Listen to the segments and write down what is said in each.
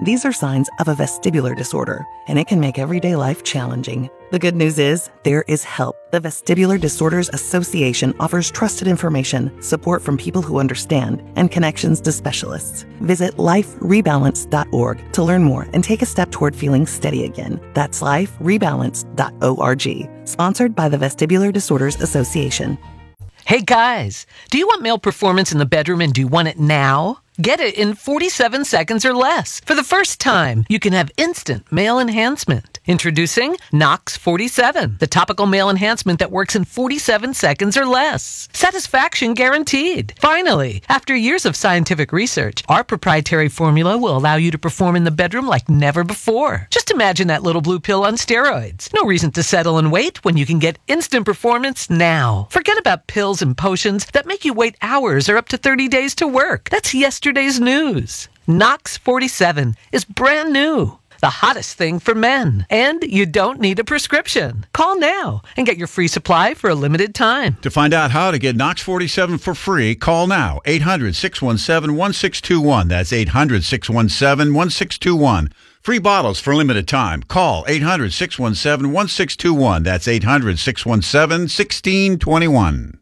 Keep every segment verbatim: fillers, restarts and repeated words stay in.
These are signs of a vestibular disorder, and it can make everyday life challenging. The good news is, there is help. The Vestibular Disorders Association offers trusted information, support from people who understand, and connections to specialists. Visit life rebalance dot org to learn more and take a step toward feeling steady again. That's life rebalance dot org. Sponsored by the Vestibular Disorders Association. Hey guys, do you want male performance in the bedroom and do you want it now? Get it in forty-seven seconds or less. For the first time, you can have instant male enhancement. Introducing Nox forty-seven, the topical male enhancement that works in forty-seven seconds or less. Satisfaction guaranteed. Finally, after years of scientific research, our proprietary formula will allow you to perform in the bedroom like never before. Just imagine that little blue pill on steroids. No reason to settle and wait when you can get instant performance now. Forget about pills and potions that make you wait hours or up to thirty days to work. That's yesterday's news. Nox forty-seven is brand new. The hottest thing for men. And you don't need a prescription. Call now and get your free supply for a limited time. To find out how to get Nox forty-seven for free, call now. eight hundred, six one seven, one six two one. That's eight hundred, six one seven, one six two one. Free bottles for limited time. Call eight hundred, six one seven, one six two one. That's eight hundred, six one seven, one six two one.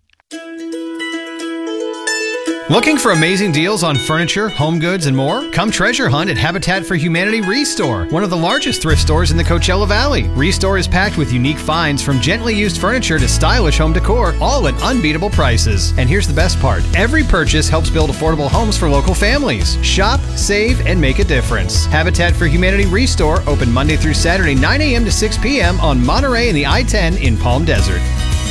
Looking for amazing deals on furniture, home goods, and more? Come treasure hunt at Habitat for Humanity Restore, one of the largest thrift stores in the Coachella Valley. Restore is packed with unique finds from gently used furniture to stylish home decor, all at unbeatable prices. And here's the best part. Every purchase helps build affordable homes for local families. Shop, save, and make a difference. Habitat for Humanity Restore, open Monday through Saturday, nine a.m. to six p.m. on Monterey and the I ten in Palm Desert.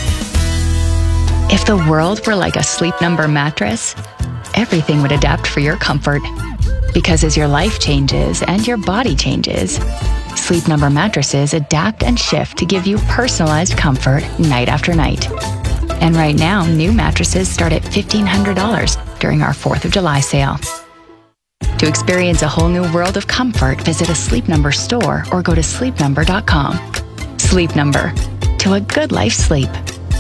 If the world were like a Sleep Number mattress, everything would adapt for your comfort. Because as your life changes and your body changes, Sleep Number mattresses adapt and shift to give you personalized comfort night after night. And right now, new mattresses start at fifteen hundred dollars during our fourth of July sale. To experience a whole new world of comfort, visit a Sleep Number store or go to sleep number dot com. Sleep Number. To a good life sleep.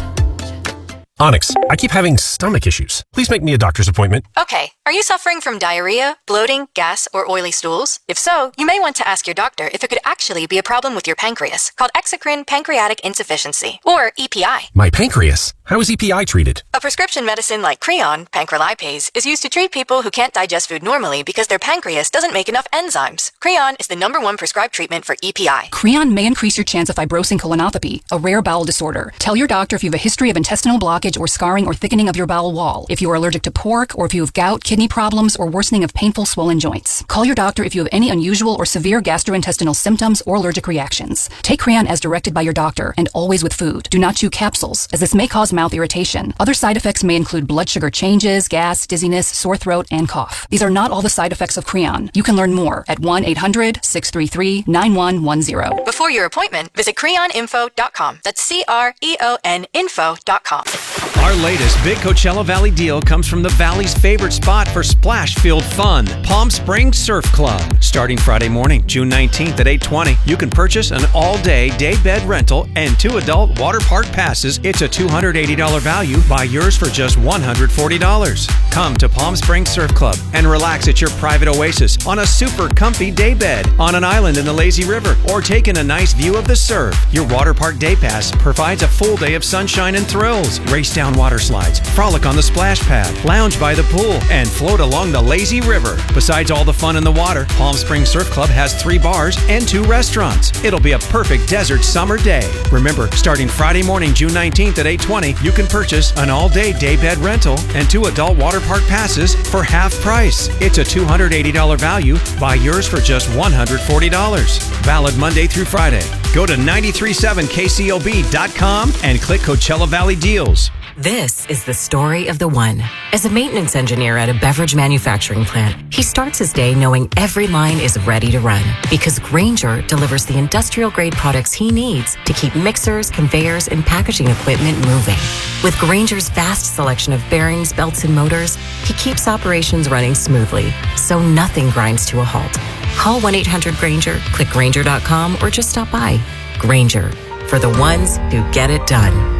Onyx, I keep having stomach issues. Please make me a doctor's appointment. Okay. Are you suffering from diarrhea, bloating, gas, or oily stools? If so, you may want to ask your doctor if it could actually be a problem with your pancreas, called exocrine pancreatic insufficiency, or E P I. My pancreas? How is E P I treated? A prescription medicine like Creon, pancrelipase, is used to treat people who can't digest food normally because their pancreas doesn't make enough enzymes. Creon is the number one prescribed treatment for E P I. Creon may increase your chance of fibrosing colonopathy, a rare bowel disorder. Tell your doctor if you have a history of intestinal blockage or scarring or thickening of your bowel wall, if you are allergic to pork, or if you have gout, kidney problems, or worsening of painful swollen joints. Call your doctor if you have any unusual or severe gastrointestinal symptoms or allergic reactions. Take Creon as directed by your doctor and always with food. Do not chew capsules, as this may cause mouth irritation. Other side effects may include blood sugar changes, gas, dizziness, sore throat, and cough. These are not all the side effects of Creon. You can learn more at one eight hundred, six three three, nine one one zero. Before your appointment, visit creon info dot com. That's C R E O N info dot com. Our latest big Coachella Valley deal comes from the Valley's favorite spot for splash-filled fun, Palm Springs Surf Club. Starting Friday morning, June nineteenth at eight twenty, you can purchase an all-day day bed rental and two adult water park passes. It's a two hundred eighty dollars value. Buy yours for just one hundred forty dollars. Come to Palm Springs Surf Club and relax at your private oasis on a super comfy day bed on an island in the lazy river, or take in a nice view of the surf. Your water park day pass provides a full day of sunshine and thrills. Race down water slides, frolic on the splash pad, lounge by the pool, and float along the lazy river. Besides all the fun in the water, Palm Springs Surf Club has three bars and two restaurants. It'll be a perfect desert summer day. Remember, starting Friday morning, June nineteenth at eight twenty, you can purchase an all-day day bed rental and two adult water park passes for half price. It's a two hundred eighty dollars value. Buy yours for just one hundred forty dollars. Valid Monday through Friday. Go to nine three seven K C O B dot com and click Coachella Valley Deals. This is the story of the one. As a maintenance engineer at a beverage manufacturing plant, he starts his day knowing every line is ready to run because Grainger delivers the industrial-grade products he needs to keep mixers, conveyors, and packaging equipment moving. With Grainger's vast selection of bearings, belts, and motors, he keeps operations running smoothly, so nothing grinds to a halt. Call one eight hundred Grainger, click Grainger dot com, or just stop by. Grainger, for the ones who get it done.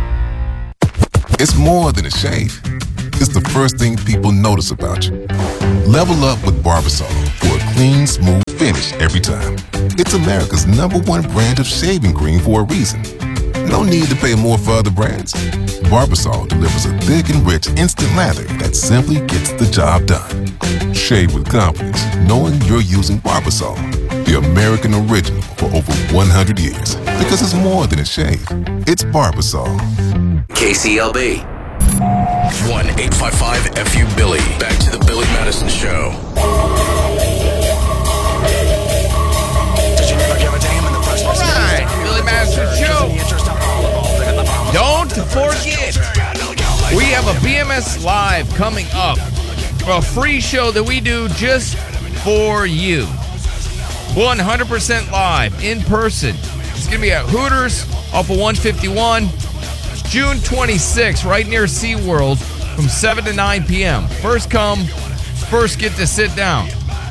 It's more than a shave. It's the first thing people notice about you. Level up with Barbasol for a clean, smooth finish every time. It's America's number one brand of shaving cream for a reason. No need to pay more for other brands. Barbasol delivers a thick and rich instant lather that simply gets the job done. Shave with confidence, knowing you're using Barbasol, the American original for over one hundred years. Because it's more than a shave. It's Barbasol. K C L B. one eight five five F U Billy. Back to the Billy Madison Show. All right, Billy Madison Show. Don't forget, we have a B M S Live coming up. A free show that we do just for you. one hundred percent live, in person. It's going to be at Hooters off of one fifty-one. June twenty-sixth, right near SeaWorld, from seven to nine p.m. First come, first get to sit down.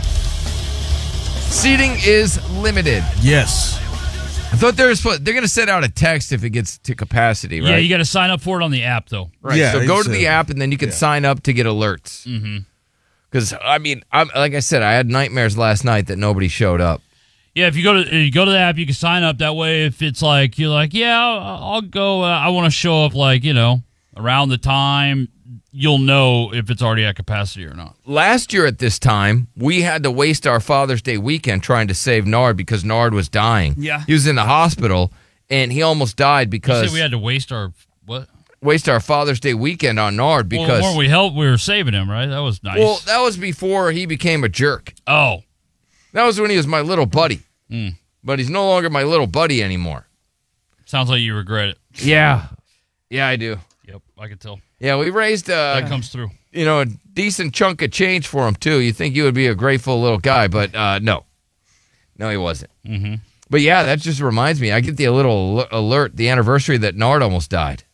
Seating is limited. Yes. I thought they were supposed, they're going to send out a text if it gets to capacity, right? Yeah, you got to sign up for it on the app, though. Right, Yeah, so go to said- the app, and then you can yeah. sign up to get alerts. Mm-hmm. Because, I mean, I'm, like I said, I had nightmares last night that nobody showed up. Yeah, if you go to you go to the app, you can sign up. That way, if it's like you're like, yeah, I'll, I'll go. Uh, I want to show up, like you know, around the time. You'll know if it's already at capacity or not. Last year at this time, we had to waste our Father's Day weekend trying to save Nard because Nard was dying. Yeah. He was in the hospital, and he almost died You because said we had to waste our what? waste our Father's Day weekend on Nard because well, the more we helped, we were saving him, right? That was nice. well, that was before he became a jerk. Oh. That was when he was my little buddy. Mm. But he's no longer my little buddy anymore. Sounds like you regret it. Yeah. Yeah, I do. Yep, I can tell. Yeah, we raised uh, That comes through. You know, a decent chunk of change for him too. You think you would be a grateful little guy, but uh, no, no, he wasn't. Mm-hmm. But yeah, that just reminds me. I get the little al- alert, the anniversary that Nard almost died.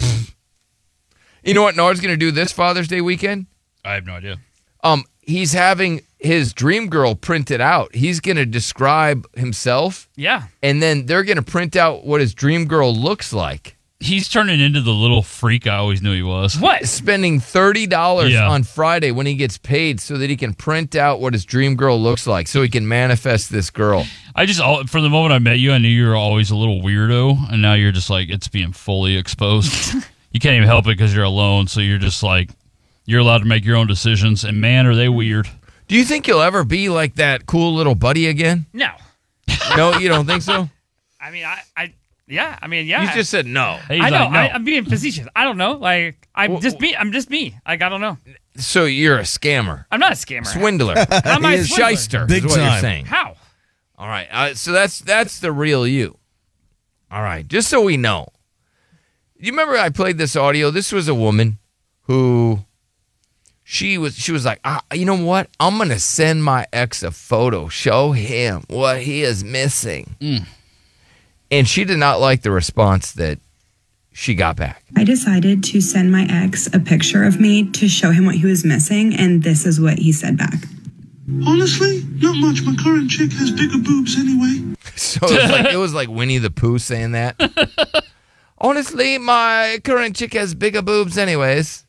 You know what Nard's going to do this Father's Day weekend? I have no idea. Um, he's having his dream girl printed out. He's going to describe himself. Yeah. And then they're going to print out what his dream girl looks like. He's turning into the little freak I always knew he was. What? Spending thirty dollars Yeah. on Friday when he gets paid so that he can print out what his dream girl looks like so he can manifest this girl. I just, al- from the moment I met you, I knew you were always a little weirdo, and now you're just like, it's being fully exposed. You can't even help it because you're alone, so you're just like, you're allowed to make your own decisions, and man, are they weird. Do you think you'll ever be like that cool little buddy again? No. No, you don't think so? I mean, I, I yeah, I mean, yeah. You just said no. I know. I, I'm being facetious. I don't know. Like, I'm just me. I'm just me. Like, I don't know. So you're a scammer. I'm not a scammer. Swindler. How am I a swindler? Shyster Big is what time. you're saying. How? All right. Uh, so that's that's the real you. All right. Just so we know. You remember I played this audio? This was a woman who she was she was like, ah, you know what? I'm going to send my ex a photo, show him what he is missing. Mm. And she did not like the response that she got back. I decided to send my ex a picture of me to show him what he was missing, and this is what he said back. Honestly, not much. My current chick has bigger boobs anyway. So it was like, it was like Winnie the Pooh saying that. Honestly, my current chick has bigger boobs anyways.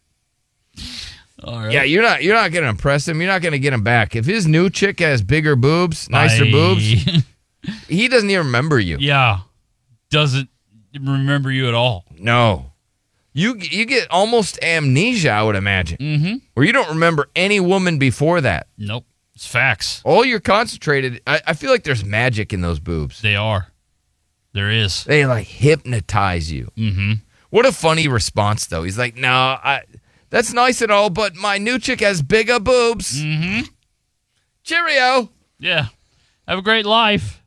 All right. Yeah, you're not you're not gonna impress him. You're not gonna get him back. If his new chick has bigger boobs, nicer Bye. boobs, he doesn't even remember you. Yeah. Doesn't remember you at all. No. You you get almost amnesia, I would imagine. Mm-hmm. Where you don't remember any woman before that. Nope. It's facts. All you're concentrated. I, I feel like there's magic in those boobs. They are. There is. They like hypnotize you. Mm-hmm. What a funny response, though. He's like, no, I, that's nice and all, but my new chick has bigger boobs. Mm-hmm. Cheerio. Yeah. Have a great life.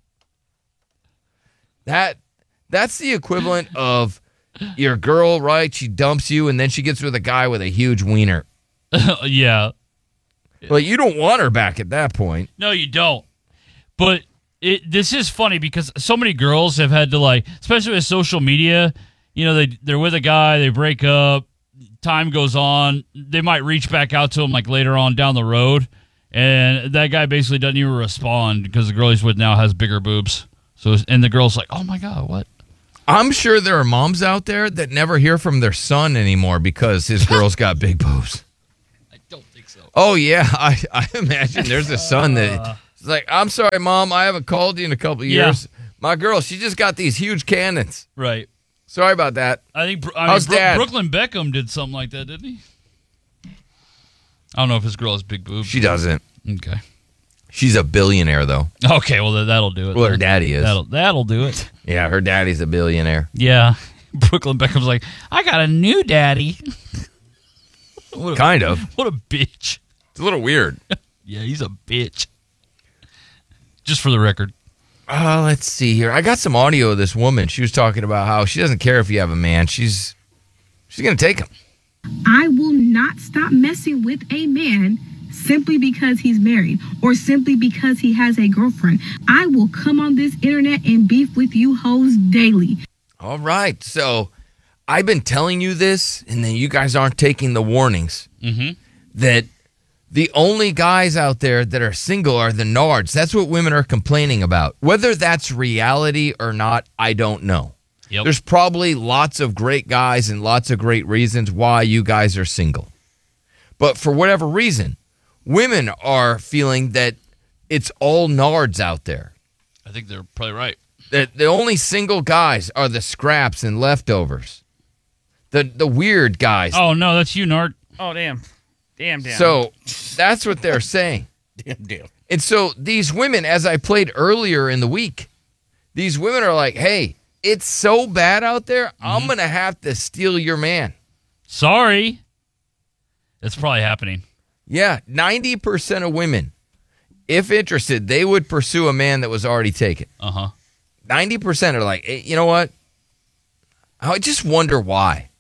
That That's the equivalent of your girl, right? She dumps you, and then she gets with a guy with a huge wiener. Yeah. Like, you don't want her back at that point. No, you don't. But it, this is funny because so many girls have had to, like, especially with social media, you know, they, they're with a guy, they break up, time goes on, they might reach back out to him, like, later on down the road, and that guy basically doesn't even respond because the girl he's with now has bigger boobs. So, and the girl's like, oh, my God, what? I'm sure there are moms out there that never hear from their son anymore because his girl's got big boobs. I don't think so. Oh, yeah. I, I imagine there's a son that It's like, I'm sorry, Mom, I haven't called you in a couple of years. Yeah. My girl, she just got these huge cannons. Right. Sorry about that. I think I How's mean, Dad? Brooklyn Beckham did something like that, didn't he? I don't know if his girl has big boobs. She doesn't. Okay. She's a billionaire, though. Okay, well, that'll do it. Well, her then. daddy is. That'll, that'll do it. Yeah, her daddy's a billionaire. Yeah. Brooklyn Beckham's like, I got a new daddy. What a, kind of. What a bitch. It's a little weird. Yeah, he's a bitch. Just for the record. Uh, let's see here. I got some audio of this woman. She was talking about how she doesn't care if you have a man. She's she's going to take him. I will not stop messing with a man simply because he's married or simply because he has a girlfriend. I will come on this internet and beef with you hoes daily. All right. So I've been telling you this, and then you guys aren't taking the warnings mm-hmm. that the only guys out there that are single are the nards. That's what women are complaining about. Whether that's reality or not, I don't know. Yep. There's probably lots of great guys and lots of great reasons why you guys are single. But for whatever reason, women are feeling that it's all nards out there. I think they're probably right. That the only single guys are the scraps and leftovers. The the weird guys. Oh, no, that's you, Nard. Oh, damn. Damn, damn. So that's what they're saying. Damn, damn. And so these women, as I played earlier in the week, these women are like, hey, it's so bad out there, mm-hmm. I'm going to have to steal your man. Sorry. That's probably happening. Yeah, ninety percent of women, if interested, they would pursue a man that was already taken. Uh-huh. ninety percent are like, hey, you know what? I just wonder why.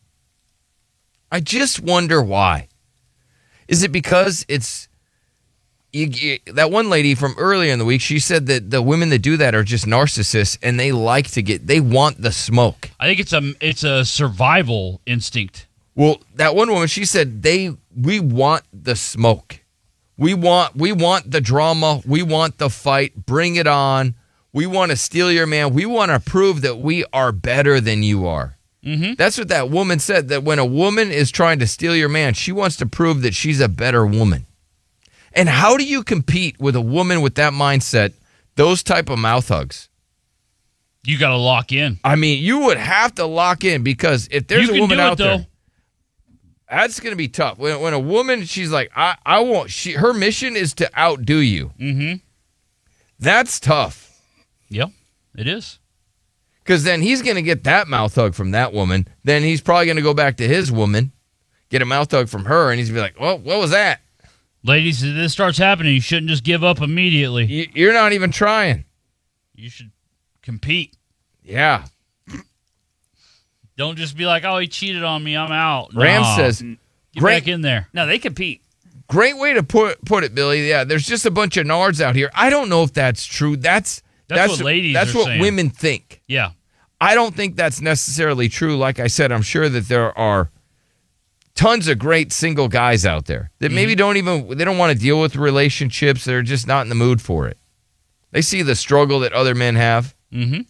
I just wonder why. Is it because it's you, you, that one lady from earlier in the week? She said that the women that do that are just narcissists, and they like to get, they want the smoke. I think it's a it's a survival instinct. Well, that one woman, she said they we want the smoke, we want we want the drama, we want the fight. Bring it on. We want to steal your man. We want to prove that we are better than you are. Mm-hmm. That's what that woman said, that when a woman is trying to steal your man, she wants to prove that she's a better woman. And how do you compete with a woman with that mindset, those type of mouth hugs? You got to lock in. I mean, you would have to lock in, because if there's you a woman do out it, there, though. that's going to be tough. When, when a woman, she's like, I, I won't, she, her mission is to outdo you. Mm-hmm. That's tough. Yep, it is. Because then he's going to get that mouth hug from that woman. Then he's probably going to go back to his woman, get a mouth hug from her, and he's going to be like, well, what was that? Ladies, if this starts happening, you shouldn't just give up immediately. You, you're not even trying. You should compete. Yeah. Don't just be like, oh, he cheated on me, I'm out. Ram Nah. says, Get great, back in there. No, they compete. Great way to put put it, Billy. Yeah, there's just a bunch of nards out here. I don't know if that's true. That's That's, that's what ladies That's are what saying. women think. Yeah. I don't think that's necessarily true. Like I said, I'm sure that there are tons of great single guys out there that maybe mm-hmm. don't even, they don't want to deal with relationships. They're just not in the mood for it. They see the struggle that other men have. Mm-hmm.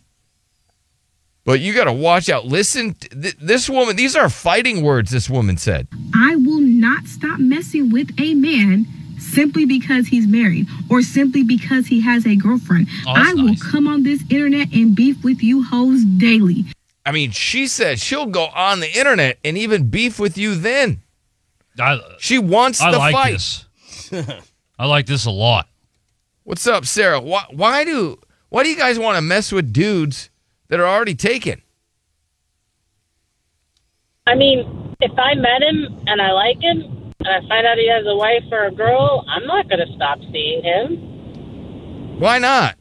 But you got to watch out. Listen, th- this woman, these are fighting words this woman said. I will not stop messing with a man simply because he's married or simply because he has a girlfriend. Oh, I will nice. come on this internet and beef with you hoes daily. I mean, she said she'll go on the internet and even beef with you then. I, she wants I the like fight. This. I like this a lot. What's up, Sarah? Why, why do why do you guys want to mess with dudes that are already taken? I mean, if I met him and I like him, and I find out he has a wife or a girl, I'm not going to stop seeing him. Why not?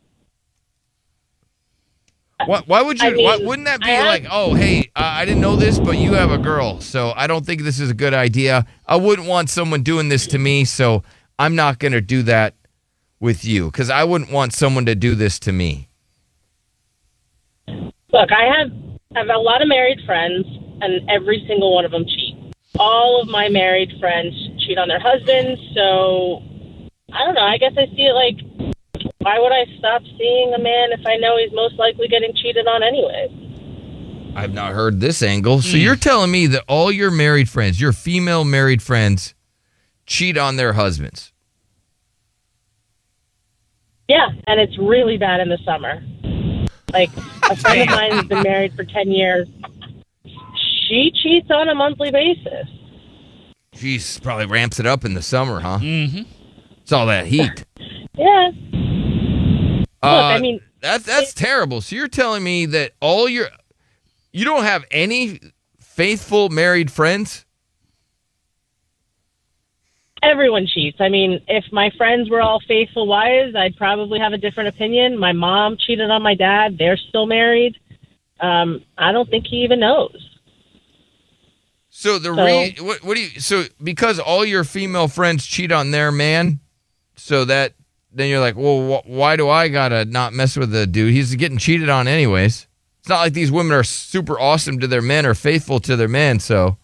Why, why would you? I mean, why, wouldn't that be I like, have- oh, hey, uh, I didn't know this, but you have a girl, so I don't think this is a good idea. I wouldn't want someone doing this to me, so I'm not going to do that with you, because I wouldn't want someone to do this to me. Look, I have, I have a lot of married friends, and every single one of them cheat. All of my married friends cheat on their husbands, so I don't know. I guess I see it like, why would I stop seeing a man if I know he's most likely getting cheated on anyway? I've not heard this angle. So Mm. you're telling me that all your married friends, your female married friends, cheat on their husbands? Yeah, and it's really bad in the summer. Like, a friend of mine who's been married for ten years, she cheats on a monthly basis. Jeez, probably ramps it up in the summer, huh? Mm-hmm. It's all that heat. Yeah. Uh, Look, I mean... That's, that's it, terrible. So you're telling me that all your... You don't have any faithful married friends? Everyone cheats. I mean, if my friends were all faithful wives, I'd probably have a different opinion. My mom cheated on my dad. They're still married. Um, I don't think he even knows. So the so, re- what, what do you so because all your female friends cheat on their man, so that then you're like, well, wh- why do I gotta not mess with the dude? He's getting cheated on anyways. It's not like these women are super awesome to their men or faithful to their men. So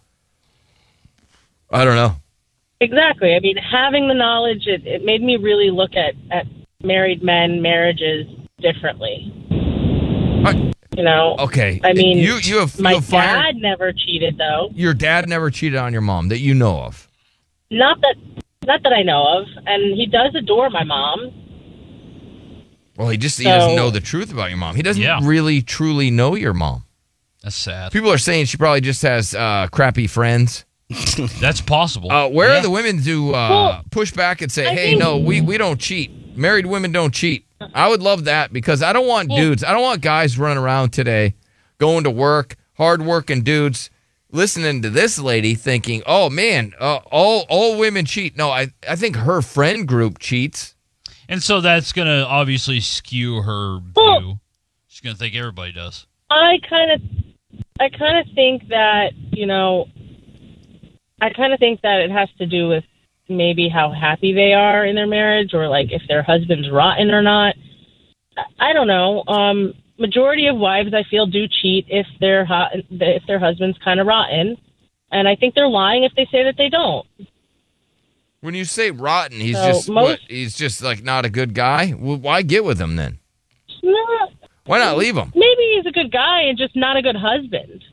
I don't know. Exactly. I mean, having the knowledge, it, it made me really look at, at married men, marriages differently. I, you know? Okay. I mean, you, you have, my you have fired, dad never cheated, though. Your dad never cheated on your mom that you know of? Not that not that I know of. And he does adore my mom. Well, he just so, he doesn't know the truth about your mom. He doesn't yeah. really, truly know your mom. That's sad. People are saying she probably just has uh, crappy friends. That's possible. Uh, where yeah. are the women to uh, well, push back and say, I hey, think, no, we, we don't cheat. Married women don't cheat. I would love that because I don't want well, dudes. I don't want guys running around today going to work, hard-working dudes, listening to this lady thinking, oh, man, uh, all all women cheat. No, I, I think her friend group cheats. And so that's going to obviously skew her view. Well, She's going to think everybody does. I kind of I kind of think that, you know, I kind of think that it has to do with maybe how happy they are in their marriage or, like, if their husband's rotten or not. I don't know. Um, majority of wives, I feel, do cheat if their hot, if their husband's kind of rotten. And I think they're lying if they say that they don't. When you say rotten, he's so just most, what? He's just, like, not a good guy? Well, why get with him then? Not, why not leave him? Maybe he's a good guy and just not a good husband.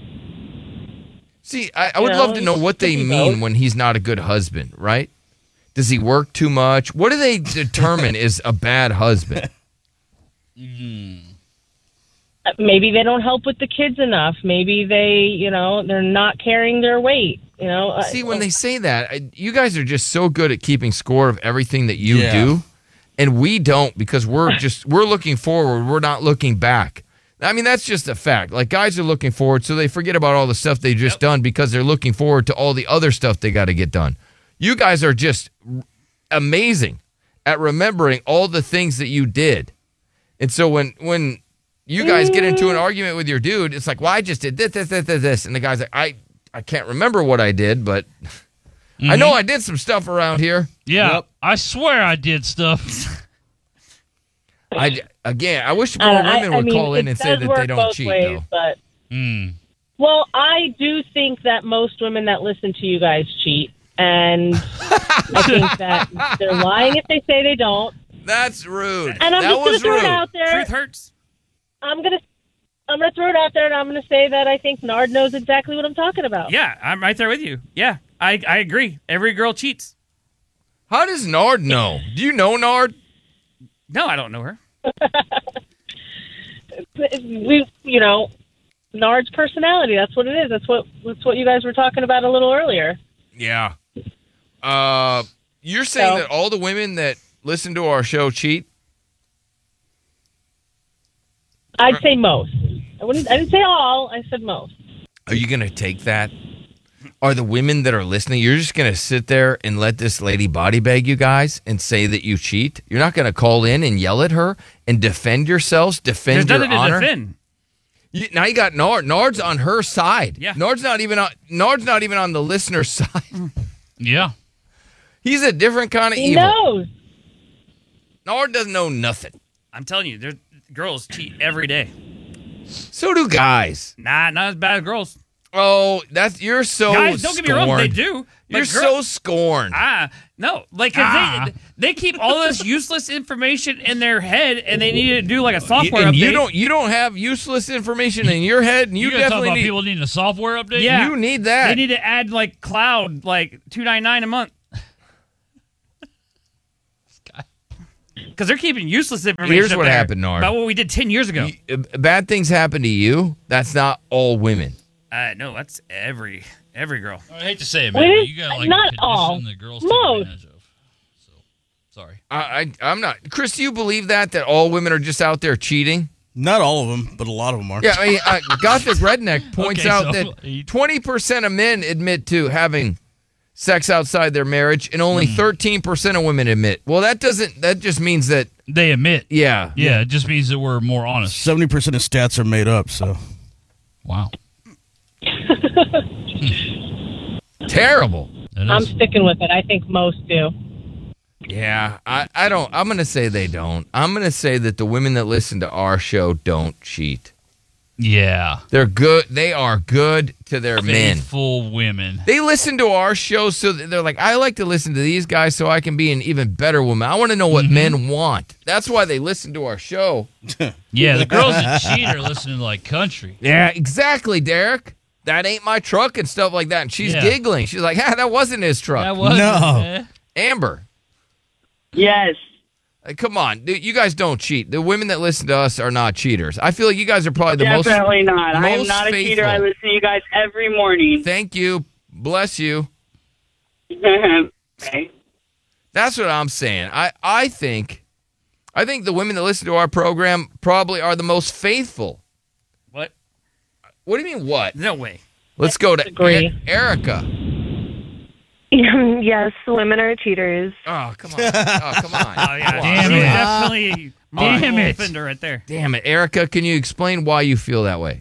See, I, I would you love know, to know what they mean both. when he's not a good husband, right? Does he work too much? What do they determine is a bad husband? Mm. Maybe they don't help with the kids enough. Maybe they, you know, they're not carrying their weight. You know. See, when they say that, I, you guys are just so good at keeping score of everything that you yeah. do, and we don't because we're just we're looking forward. We're not looking back. I mean, that's just a fact. Like, guys are looking forward, so they forget about all the stuff they've just yep. done because they're looking forward to all the other stuff they got to get done. You guys are just amazing at remembering all the things that you did. And so when when you guys get into an argument with your dude, it's like, well, I just did this, this, this, this, this. And the guy's like, I, I can't remember what I did, but mm-hmm. I know I did some stuff around here. Yeah, yep. I swear I did stuff. I, again, I wish more uh, women I, I would mean, call in and say that they don't cheat, ways, though. But, mm. Well, I do think that most women that listen to you guys cheat. And I think that they're lying if they say they don't. That's rude. And I'm that just going to throw rude. it out there. Truth hurts. I'm going to I'm going to throw it out there, and I'm going to say that I think Nard knows exactly what I'm talking about. Yeah, I'm right there with you. Yeah, I, I agree. Every girl cheats. How does Nard know? Do you know Nard? No, I don't know her. we, you know, Nard's personality. That's what it is. That's what that's what you guys were talking about a little earlier. Yeah. Uh, you're saying so, that all the women that listen to our show cheat? I'd say most. I wouldn't. I didn't say all. I said most. Are you going to take that? Are the women that are listening, you're just going to sit there and let this lady body bag you guys and say that you cheat? You're not going to call in and yell at her and defend yourselves, defend There's your nothing honor? to defend. You, now you got Nard. Nard's on her side. Yeah. Nard's not even on. Nard's not even on the listener's side. Yeah. He's a different kind of he evil. knows. Nard doesn't know nothing. I'm telling you, there's, girls cheat every day. So do guys. Nah, not as bad as girls. Oh, that's you're so guys. Don't scorned. get me wrong, they do. You're girl, so scorned. Ah, no, like 'cause Ah. they they keep all this useless information in their head, and they need to do like a software and update. you don't you don't have useless information in your head, and you, You, gotta talk definitely about need. people needing a software update? Yeah. You need that. They need to add like cloud, like two ninety nine a month. Because they're keeping useless information. Here's up what there happened, Nard. about what we did ten years ago. You- uh, bad things happen to you. That's not all women. Uh, no, that's every every girl. I hate to say it, man, Well, but you got like not a condition all. that girls take Most. advantage of. So, sorry. I, I, I'm not. Chris, do you believe that that all women are just out there cheating? Not all of them, but a lot of them are. Yeah, I mean, uh, Gothic Redneck points Okay, out so- that twenty percent of men admit to having sex outside their marriage, and only thirteen percent of women admit. Well, that doesn't. That just means that They admit. Yeah, Yeah, it just means that we're more honest. seventy percent of stats are made up, so. Wow. terrible. I'm sticking with it. I think most do. Yeah, I, I don't. I'm gonna say they don't. I'm gonna say that the women that listen to our show don't cheat. Yeah. They're good. They are good to their men. Faithful women. They listen to our show, so that they're like, I like to listen to these guys so I can be an even better woman. I want to know what men want. That's why they listen to our show. Yeah, the girls that cheat are listening to like country. Yeah, exactly, Derek. That ain't my truck and stuff like that. And she's Yeah. giggling. She's like, ah, that wasn't his truck. That wasn't, No. eh? Amber. Yes. Uh, Come on, dude, you guys don't cheat. The women that listen to us are not cheaters. I feel like you guys are probably the most Definitely not. I am most not a cheater. faithful. I listen to you guys every morning. Thank you. Bless you. Okay. That's what I'm saying. I, I think I think the women that listen to our program probably are the most faithful. What? What do you mean what? No way. Let's go to Disagree. E- Erica. Yes, women are cheaters. Oh, come on. Oh, come on. Oh, yeah. Damn She it. definitely Damn multiple it. offender right there. Damn it. Erica, can you explain why you feel that way?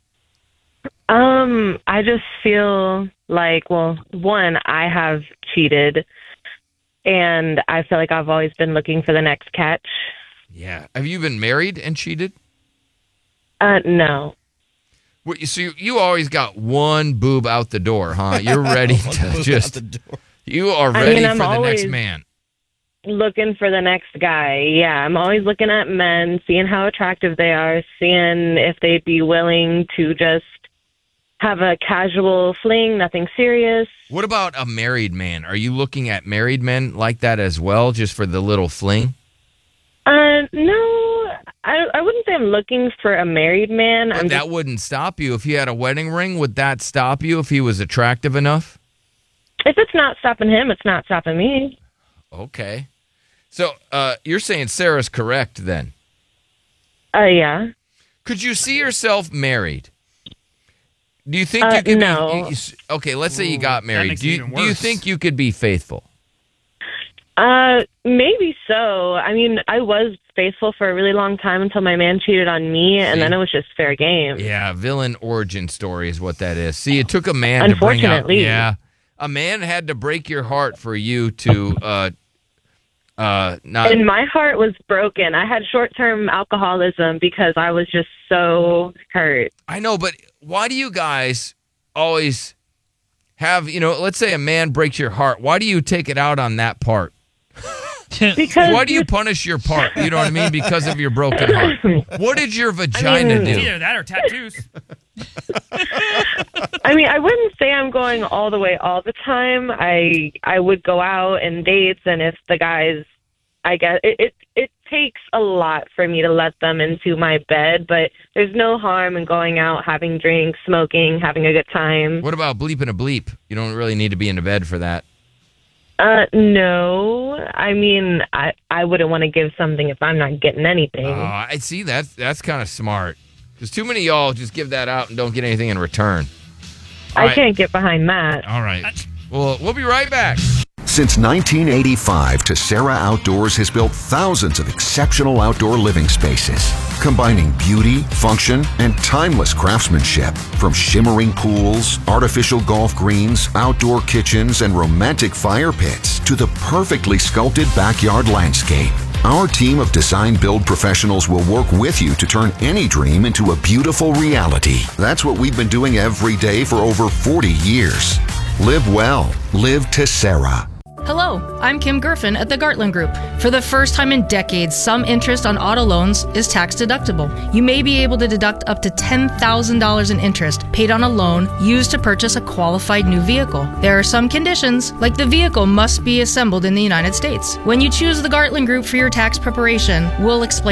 Um, I just feel like, well, one, I have cheated, and I feel like I've always been looking for the next catch. Yeah. Have you been married and cheated? Uh, no. What, so you, you always got one boob out the door, huh? You're ready to just, you are I ready mean, I'm for the always- next man. Looking for the next guy. Yeah, I'm always looking at men, seeing how attractive they are, seeing if they'd be willing to just have a casual fling, nothing serious. What about a married man? Are you looking at married men like that as well, just for the little fling? Uh, no, I I wouldn't say I'm looking for a married man. But I'm that just, wouldn't stop you. If he had a wedding ring, would that stop you if he was attractive enough? if it's not stopping him, it's not stopping me. Okay. So uh, you're saying Sarah's correct then? Uh, yeah. Could you see yourself married? Do you think Uh, you could no. be... you- you- okay, let's say you got married. makes Do it you, even do you worse. think you could be faithful? Uh, maybe so. I mean, I was faithful for a really long time until my man cheated on me, and then it was just fair game. Yeah, villain origin story is what that is. See, it took a man to bring out... Unfortunately. Yeah. A man had to break your heart for you to... Uh, uh, not... And my heart was broken. I had short-term alcoholism because I was just so hurt. I know, but why do you guys always have, you know, let's say a man breaks your heart. Why do you take it out on that part? Because why do you punish your part? You know what I mean? Because of your broken heart. What did your vagina mean- do? Either that or tattoos. I mean, I wouldn't say I'm going all the way all the time. I I would go out and dates, and if the guys, I guess it, it it takes a lot for me to let them into my bed, but there's no harm in going out, having drinks, smoking, having a good time. What about bleeping a bleep? You don't really need to be in the bed for that. Uh, no. I mean, I I wouldn't want to give something if I'm not getting anything. Oh, I see. That's that's kind of smart. Because too many of y'all just give that out and don't get anything in return. All I right. can't get behind that. All right. Well, we'll be right back. Since nineteen eighty-five, Tessera Outdoors has built thousands of exceptional outdoor living spaces, combining beauty, function, and timeless craftsmanship. From shimmering pools, artificial golf greens, outdoor kitchens, and romantic fire pits to the perfectly sculpted backyard landscape. Our team of design-build professionals will work with you to turn any dream into a beautiful reality. That's what we've been doing every day for over forty years. Live well. Live Tessera. Hello, Hello, I'm Kim Gerfin at the Gartland Group. For the first time in decades, some interest on auto loans is tax deductible. You may be able to deduct up to ten thousand dollars in interest paid on a loan used to purchase a qualified new vehicle. There are some conditions, like the vehicle must be assembled in the United States. When you choose the Gartland Group for your tax preparation, we'll explain